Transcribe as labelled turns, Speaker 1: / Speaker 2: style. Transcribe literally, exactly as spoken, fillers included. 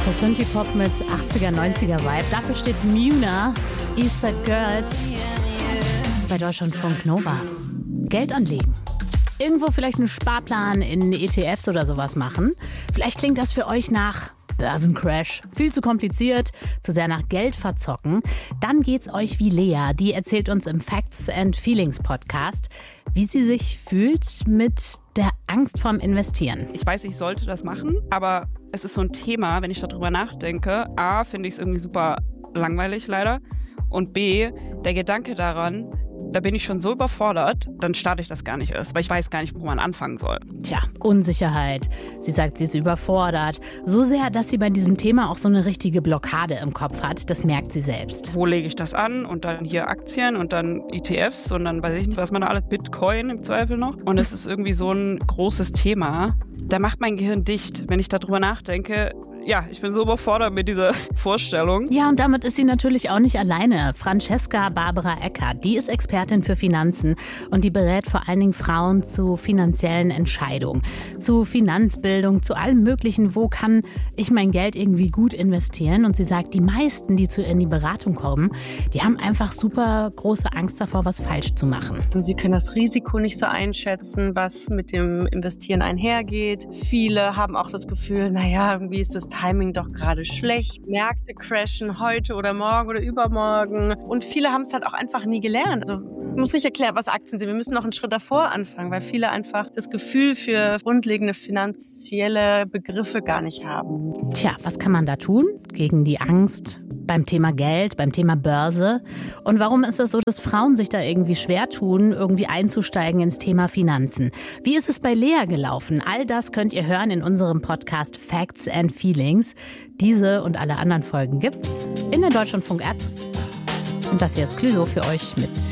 Speaker 1: Das Synthie-Pop mit achtziger, neunziger Vibe. Dafür steht Muna, Eastside Girls bei Deutschlandfunk Nova. Geld anlegen. Irgendwo vielleicht einen Sparplan in E T Fs oder sowas machen. Vielleicht klingt das für euch nach Börsencrash. Viel zu kompliziert, zu sehr nach Geld verzocken. Dann geht's euch wie Lea. Die erzählt uns im Facts and Feelings Podcast, wie sie sich fühlt mit der Angst vorm Investieren.
Speaker 2: Ich weiß, ich sollte das machen, aber es ist so ein Thema, wenn ich darüber nachdenke. A, finde ich es irgendwie super langweilig leider. Und B, der Gedanke daran, da bin ich schon so überfordert, dann starte ich das gar nicht erst, weil ich weiß gar nicht, wo man anfangen soll.
Speaker 1: Tja, Unsicherheit. Sie sagt, sie ist überfordert. So sehr, dass sie bei diesem Thema auch so eine richtige Blockade im Kopf hat. Das merkt sie selbst.
Speaker 2: Wo lege ich das an? Und dann hier Aktien und dann E T Fs und dann weiß ich nicht, was man da alles, Bitcoin im Zweifel noch. Und es ist irgendwie so ein großes Thema. Da macht mein Gehirn dicht, wenn ich darüber nachdenke. Ja, ich bin so überfordert mit dieser Vorstellung.
Speaker 1: Ja, und damit ist sie natürlich auch nicht alleine. Francesca Barbara Eckert, die ist Expertin für Finanzen und die berät vor allen Dingen Frauen zu finanziellen Entscheidungen, zu Finanzbildung, zu allem Möglichen. Wo kann ich mein Geld irgendwie gut investieren? Und sie sagt, die meisten, die zu ihr in die Beratung kommen, die haben einfach super große Angst davor, was falsch zu machen.
Speaker 3: Sie können das Risiko nicht so einschätzen, was mit dem Investieren einhergeht. Viele haben auch das Gefühl, naja, irgendwie ist das Timing doch gerade schlecht. Märkte crashen heute oder morgen oder übermorgen. Und viele haben es halt auch einfach nie gelernt. Also ich muss nicht erklären, was Aktien sind. Wir müssen noch einen Schritt davor anfangen, weil viele einfach das Gefühl für grundlegende finanzielle Begriffe gar nicht haben.
Speaker 1: Tja, was kann man da tun gegen die Angst beim Thema Geld, beim Thema Börse? Und warum ist es so, dass Frauen sich da irgendwie schwer tun, irgendwie einzusteigen ins Thema Finanzen? Wie ist es bei Lea gelaufen? All das könnt ihr hören in unserem Podcast Facts and Feelings. Diese und alle anderen Folgen gibt's in der Deutschlandfunk-App. Und das hier ist Clüso für euch mit